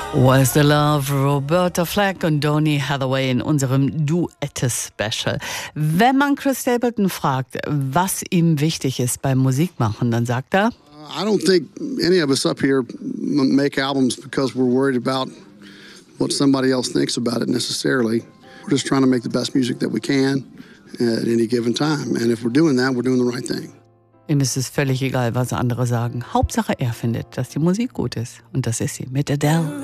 Where's the Love? Roberta Flack und Donny Hathaway in unserem Duette-Special. Wenn man Chris Stapleton fragt, was ihm wichtig ist beim Musikmachen, dann sagt er: I don't think any of us up here make albums because we're worried about what somebody else thinks about it necessarily. We're just trying to make the best music that we can at any given time. And if we're doing that, we're doing the right thing. Ihm ist es völlig egal, was andere sagen. Hauptsache, er findet, dass die Musik gut ist. Und das ist sie mit Adele.